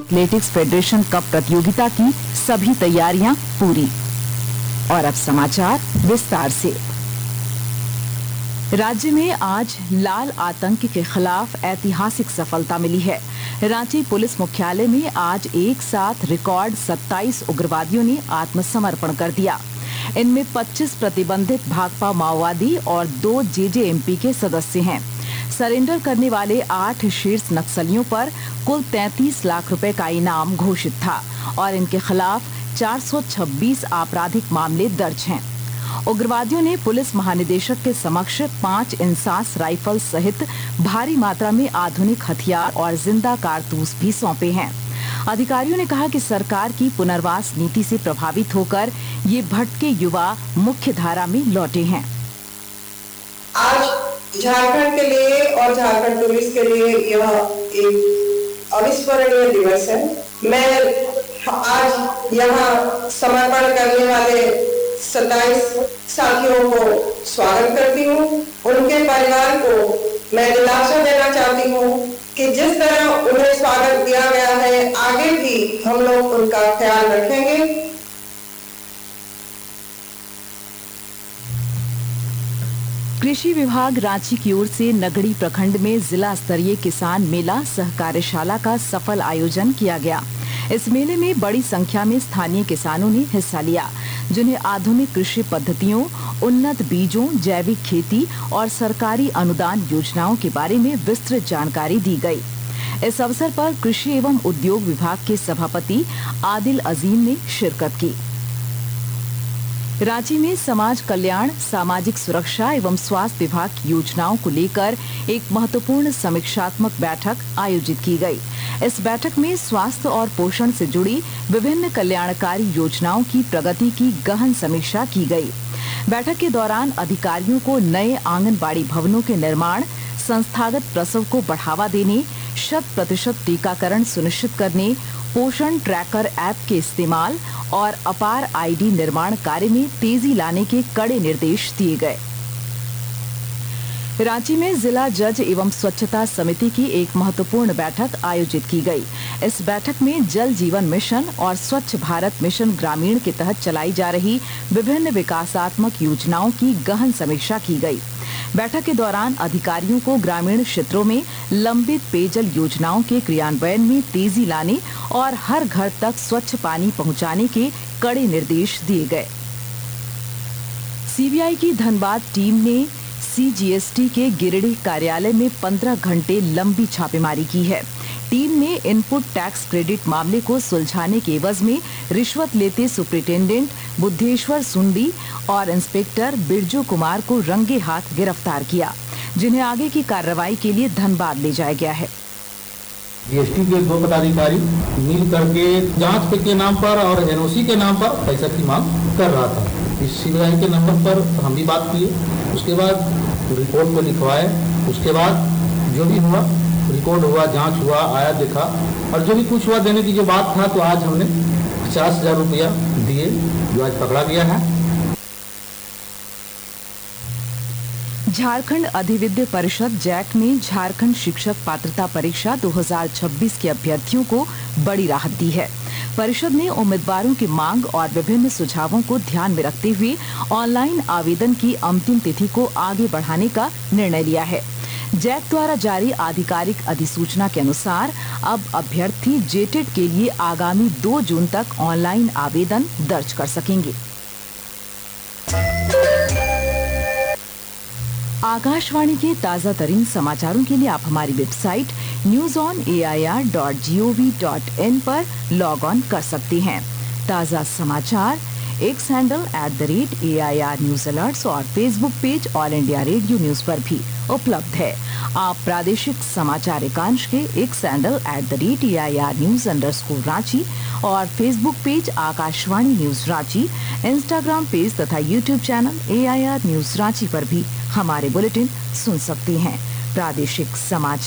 Athletics federation cup प्रतियोगिता की सभी तैयारियां पूरी। और अब समाचार विस्तार से। राज्य में आज लाल आतंक के खिलाफ ऐतिहासिक सफलता मिली है। रांची पुलिस मुख्यालय में आज एक साथ रिकॉर्ड 27 उग्रवादियों ने आत्मसमर्पण कर दिया। इनमें 25 प्रतिबंधित भाकपा माओवादी और 2 जेजेएमपी के सदस्य हैं। सरेंडर करने वाले 8 शीर्ष नक्सलियों पर कुल 33 लाख रुपए का इनाम घोषित था और इनके खिलाफ 426 आपराधिक मामले दर्ज हैं। उग्रवादियों ने पुलिस महानिदेशक के समक्ष 5 इंसास राइफल सहित भारी मात्रा में आधुनिक हथियार और जिंदा कारतूस भी सौंपे हैं। अधिकारियों ने कहा कि सरकार की पुनर्वास नीति से प्रभावित होकर ये भटके युवा मुख्य धारा में लौटे हैं। आज झारखंड के लिए और झारखंड पुलिस के लिए यह एक अविस्मरणीय दिवस है। मैं आज यहाँ समर्पण करने वाले 27 साथियों को स्वागत करती हूँ। उनके परिवार को मैं दिलासा देना चाहती हूँ कि जिस तरह उन्हें स्वागत दिया गया है, आगे भी हम लोग उनका ख्याल रखेंगे। कृषि विभाग रांची की ओर से नगड़ी प्रखंड में जिला स्तरीय किसान मेला सह कार्यशाला का सफल आयोजन किया गया। इस मेले में बड़ी संख्या में स्थानीय किसानों ने हिस्सा लिया, जिन्हें आधुनिक कृषि पद्धतियों, उन्नत बीजों, जैविक खेती और सरकारी अनुदान योजनाओं के बारे में विस्तृत जानकारी दी गई। इस अवसर पर कृषि एवं उद्योग विभाग के सभापति आदिल अजीम ने शिरकत की। रांची में समाज कल्याण, सामाजिक सुरक्षा एवं स्वास्थ्य विभाग की योजनाओं को लेकर एक महत्वपूर्ण समीक्षात्मक बैठक आयोजित की गई। इस बैठक में स्वास्थ्य और पोषण से जुड़ी विभिन्न कल्याणकारी योजनाओं की प्रगति की गहन समीक्षा की गई। बैठक के दौरान अधिकारियों को नए आंगनबाड़ी भवनों के निर्माण, संस्थागत प्रसव को बढ़ावा देने, 100% टीकाकरण सुनिश्चित करने, पोषण ट्रैकर ऐप के इस्तेमाल और अपार आईडी निर्माण कार्य में तेजी लाने के कड़े निर्देश दिए गए। रांची में जिला जज एवं स्वच्छता समिति की एक महत्वपूर्ण बैठक आयोजित की गई। इस बैठक में जल जीवन मिशन और स्वच्छ भारत मिशन ग्रामीण के तहत चलाई जा रही विभिन्न विकासात्मक योजनाओं की गहन समीक्षा की गई। बैठक के दौरान अधिकारियों को ग्रामीण क्षेत्रों में लंबित पेयजल योजनाओं के क्रियान्वयन में तेजी लाने और हर घर तक स्वच्छ पानी पहुंचाने के कड़े निर्देश दिए गए। सीबीआई की धनबाद टीम ने सीजीएसटी के गिरिडीह कार्यालय में 15 घंटे लंबी छापेमारी की है। टीम ने इनपुट टैक्स क्रेडिट मामले को सुलझाने के एवज में रिश्वत लेते सुपरिटेंडेंट बुद्धेश्वर सुंडी और इंस्पेक्टर बिरजू कुमार को रंगे हाथ गिरफ्तार किया, जिन्हें आगे की कार्रवाई के लिए धनबाद ले जाया गया है। जीएसटी के 2 पदाधिकारी मिल करके जांच के नाम पर और एनओसी के नाम पर पैसा की मांग कर रहा था। इस सीबीआई के नंबर पर हम भी बात किए, उसके बाद रिपोर्ट को लिखवाए, उसके बाद जो भी हुआ रिकॉर्ड हुआ, जांच हुआ, आया देखा और जो भी कुछ हुआ देने की जो बात था, तो आज हमने 50,000 रुपया दिए, जो आज पकड़ा गया है। झारखंड अधिविद्य परिषद जैक ने झारखंड शिक्षक पात्रता परीक्षा 2026 के अभ्यर्थियों को बड़ी राहत दी है। परिषद ने उम्मीदवारों की मांग और विभिन्न सुझावों को ध्यान में रखते हुए ऑनलाइन आवेदन की अंतिम तिथि को आगे बढ़ाने का निर्णय लिया है। जैक द्वारा जारी आधिकारिक अधिसूचना के अनुसार अब अभ्यर्थी जेटेट के लिए आगामी 2 जून तक ऑनलाइन आवेदन दर्ज कर सकेंगे। आकाशवाणी के ताजा तरीन समाचारों के लिए आप हमारी वेबसाइट newsonair.gov.in पर लॉग ऑन कर सकते हैं। ताजा समाचार x handle @AIR news alerts और Facebook page all India radio news पर भी उपलब्ध है। आप प्रादेशिक समाचार एकांश के एक्स हैंडल @AIR न्यूज_रांची और Facebook page Akashvani news Ranchi, Instagram page तथा YouTube channel AIR news Ranchi पर भी हमारे बुलेटिन सुन सकते हैं। प्रादेशिक समाचार